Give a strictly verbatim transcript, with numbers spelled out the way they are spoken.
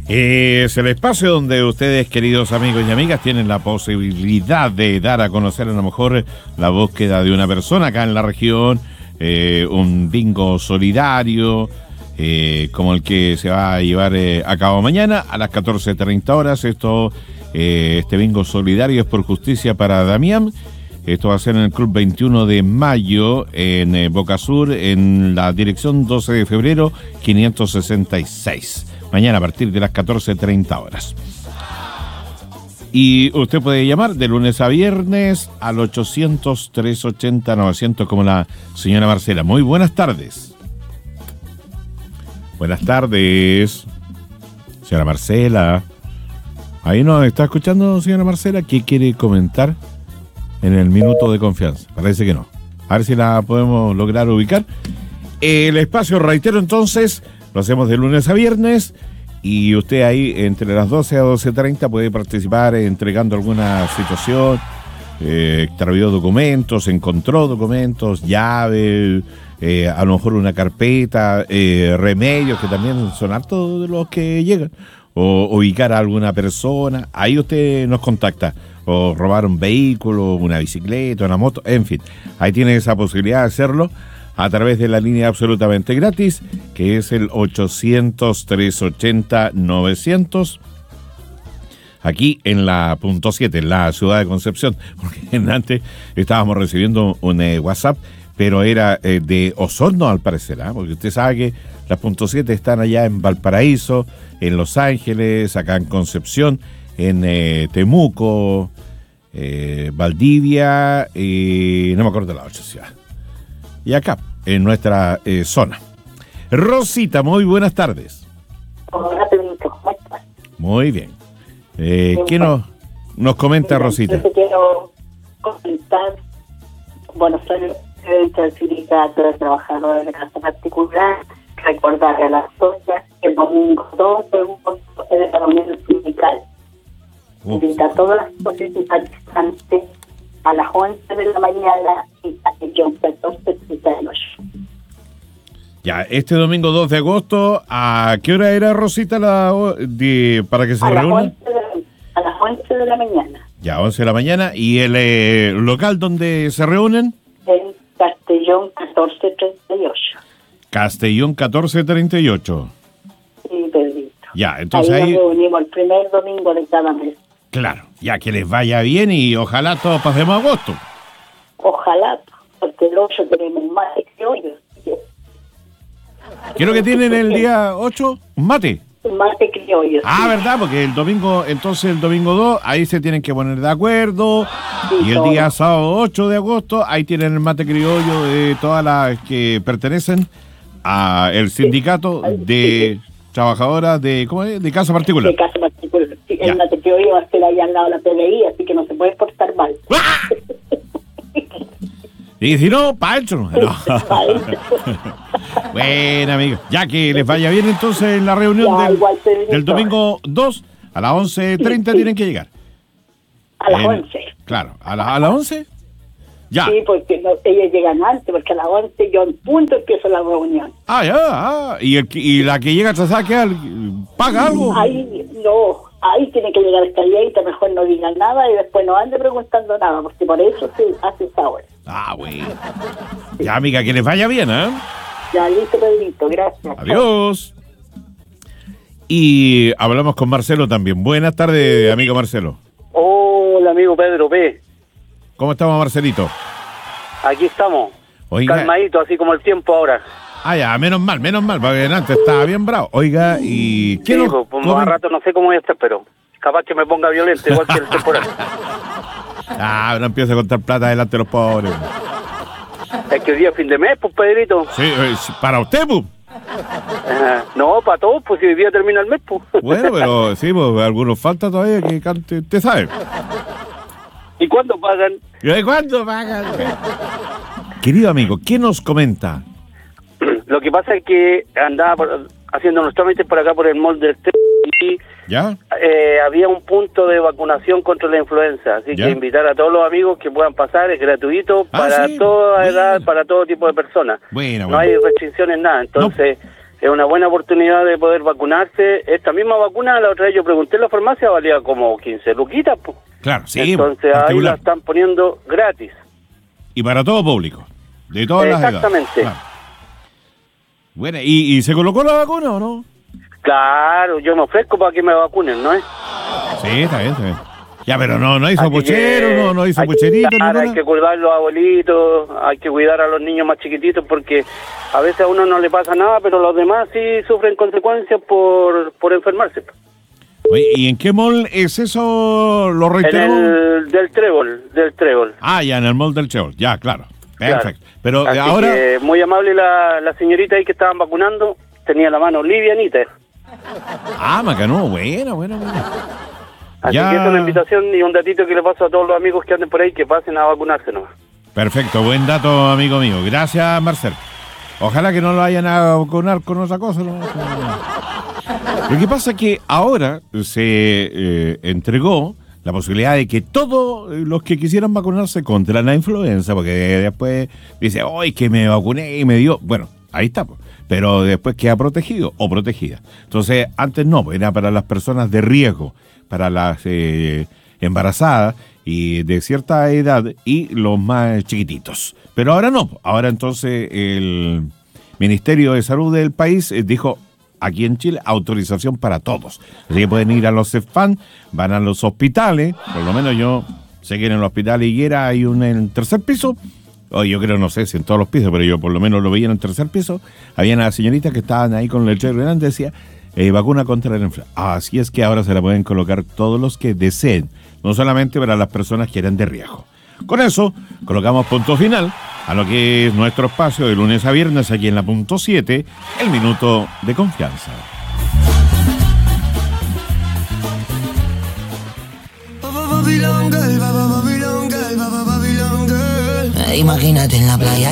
Es el espacio donde ustedes, queridos amigos y amigas, tienen la posibilidad de dar a conocer a lo mejor la búsqueda de una persona acá en la región, eh, un bingo solidario, eh, como el que se va a llevar eh, a cabo mañana a las catorce treinta horas. Esto, eh, este bingo solidario es por justicia para Damián. Esto va a ser en el Club veintiuno de mayo, en eh, Boca Sur, en la dirección doce de febrero, quinientos sesenta y seis. Mañana a partir de las catorce treinta horas. Y usted puede llamar de lunes a viernes al ochocientos, trescientos ochenta, novecientos, como la señora Marcela. Muy buenas tardes. Buenas tardes, señora Marcela. Ahí nos está escuchando, señora Marcela. ¿Qué quiere comentar en el minuto de confianza? Parece que no. A ver si la podemos lograr ubicar. El espacio, reitero entonces, lo hacemos de lunes a viernes y usted ahí entre las doce a doce treinta puede participar entregando alguna situación, eh, extravió documentos, encontró documentos, llaves, eh, a lo mejor una carpeta, eh, remedios, que también son hartos de los que llegan, o ubicar a alguna persona. Ahí usted nos contacta, o robar un vehículo, una bicicleta, una moto, en fin, ahí tiene esa posibilidad de hacerlo a través de la línea absolutamente gratis, que es el ochocientos, trescientos ochenta, novecientos, aquí en la punto siete, en la ciudad de Concepción, porque antes estábamos recibiendo un eh, WhatsApp, pero era eh, de Osorno al parecer, ¿eh? Porque usted sabe que las punto siete están allá en Valparaíso, en Los Ángeles, acá en Concepción, en eh, Temuco, eh, Valdivia, y no me acuerdo de la otra ciudad. Y acá, en nuestra eh, zona. Rosita, muy buenas tardes. Hola, Pedrito, ¿cómo estás? Muy bien. Eh, ¿Qué nos, nos comenta, Mira, Rosita? Yo te quiero comentar, bueno, soy presidenta del sindicato de trabajadores de casa particular, recordarle a las socias que el domingo dos de agosto es de la reunión sindical. Uf. Invita a todas las socias participantes a las once de la mañana y a John catorce treinta y ocho. Ya, este domingo dos de agosto, ¿a qué hora era, Rosita, la, o- de, para que se A las, reúnan? once de la, a las once de la mañana, Ya, once de la mañana. ¿Y el eh, local donde se reúnen? en Castellón catorce treinta y ocho. Castellón catorce treinta y ocho. Sí, Pedrito. Ya, entonces ahí ahí, nos reunimos el primer domingo de cada mes. claro, ya que les vaya bien y ojalá todos pasemos agosto. Ojalá, porque el ocho tenemos más de criollos. ¿Qué es lo que tienen el día ocho? Un mate. Más de criollos. Ah, ¿verdad? Porque el domingo, entonces el domingo dos, ahí se tienen que poner de acuerdo. Sí, Y el todo. día sábado ocho de agosto, ahí tienen el mate criollo de todas las que pertenecen al sindicato de trabajadoras de, ¿cómo es? De casa particular. De casa particular. Sí, Ya. el mate criollo va a ser ahí al lado de la P D I, así que no se puede portar mal. Y si no, Pancho. No. Bueno, amigos, ya que les vaya bien entonces en la reunión Ya, del, igual, Pedrito. del domingo dos, a las once treinta Sí, sí. tienen que llegar. A las En- once. Claro, a, la- a las once. Ya. Sí, porque no, ellos llegan antes, porque a las once yo en punto empiezo la reunión. Ah, ya, ah. ¿Y, el, que- y la que llega atrasada, ¿qué? ¿Paga algo? Ahí no, ahí tiene que llegar calladita, mejor no digan nada y después no ande preguntando nada, porque por eso se hace esa hora. Ah, bueno. Ya, amiga, que les vaya bien, ¿eh? Ya, listo, Pedrito, gracias. Adiós. Y hablamos con Marcelo también. Buenas tardes, amigo Marcelo. Hola, amigo Pedro P. ¿Cómo estamos, Marcelito? Aquí estamos, Oiga. calmadito, así como el tiempo ahora. Ah, ya, menos mal, menos mal, porque antes estaba bien bravo. Oiga, ¿y qué Sí, nos pues, pues, comen- más rato no sé cómo voy a estar, pero capaz que me ponga violento, igual que el temporal. Ah, no empieza a contar plata delante de los pobres. Es que hoy día es fin de mes, pues, Pedrito. Sí, eh, sí, para usted, pues. Ajá. No, para todos, pues, si hoy día termina el mes, pues. Bueno, pero sí, pues algunos falta todavía que cante, usted sabe. ¿Y cuándo pagan? ¿Y de cuándo pagan? Querido amigo, ¿qué nos comenta? Lo que pasa es que andaba por- haciendo unos trámites por acá por el mall del T y ¿Ya? eh, había un punto de vacunación contra la influenza, así ¿Ya? que invitar a todos los amigos que puedan pasar, es gratuito Ah, para sí, toda bueno. edad, para todo tipo de personas. Bueno, No bueno. hay restricciones, nada, entonces es una buena oportunidad de poder vacunarse. Esta misma vacuna, la otra vez yo pregunté en la farmacia, valía como quince luquitas, pues. Claro, sí. Entonces ahí la están poniendo gratis. Y para todo público, de todas las edades. Exactamente. Claro. Bueno, ¿y, ¿y se colocó la vacuna o no? Claro, yo me ofrezco para que me vacunen, ¿no es? Sí, está bien, está bien. Ya, pero no, no hizo Hay que- puchero, no, no hizo hay que pucherito. cuidar, ni hay nada. que cuidar a los abuelitos, hay que cuidar a los niños más chiquititos, porque a veces a uno no le pasa nada, pero los demás sí sufren consecuencias por, por enfermarse. Oye, ¿y en qué mall es eso? ¿Lo En reiteró? el del trébol, del trébol. Ah, ya, en el mall del Chevol. Ya, claro. Perfecto. Claro. Pero Así ahora... que muy amable la, la señorita ahí que estaban vacunando, tenía la mano livianita. Ah, Macanú, buena, buena, buena. Así Ya. que es una invitación y un datito que le paso a todos los amigos que anden por ahí, que pasen a vacunarse nomás. Perfecto, buen dato, amigo mío. Gracias, Marcel. Ojalá que no lo vayan a vacunar con otra cosa, ¿no? Lo que pasa es que ahora se eh, entregó la posibilidad de que todos los que quisieran vacunarse contra la influenza, porque después dice, ¡ay, que me vacuné y me dio! Bueno, ahí está, pues. Pero después queda protegido o protegida. Entonces, antes no, era para las personas de riesgo, para las eh, embarazadas y de cierta edad y los más chiquititos. Pero ahora no, ahora entonces el Ministerio de Salud del país eh, dijo, aquí en Chile, autorización para todos. Así que pueden ir a los CEFAN, van a los hospitales, por lo menos yo sé que en el hospital Higuera hay un en el tercer piso, o yo creo, no sé si en todos los pisos, pero yo por lo menos lo veía en el tercer piso, había unas señoritas que estaban ahí con el letrero delante, decía, eh, vacuna contra la influenza. Así es que ahora se la pueden colocar todos los que deseen, no solamente para las personas que eran de riesgo. Con eso, colocamos punto final a lo que es nuestro espacio de lunes a viernes aquí en la punto siete, el minuto de confianza. Imagínate en la playa